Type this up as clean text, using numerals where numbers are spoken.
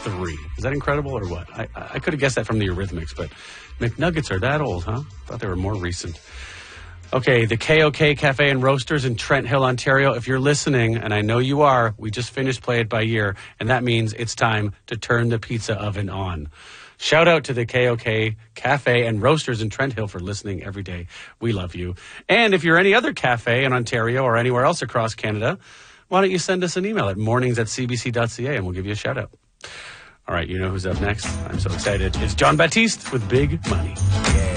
3. Is that incredible or what? I could have guessed that from the Eurythmics, but McNuggets are that old, huh? Thought they were more recent. Okay, the KOK Cafe and Roasters in Trent Hill, Ontario. If you're listening, and I know you are, we just finished Play It By Year, and that means it's time to turn the pizza oven on. Shout out to the KOK Cafe and Roasters in Trent Hill for listening every day. We love you. And if you're any other cafe in Ontario or anywhere else across Canada, why don't you send us an email at mornings@cbc.ca and we'll give you a shout out. All right, you know who's up next? I'm so excited. It's John Baptiste with Big Money. Yeah.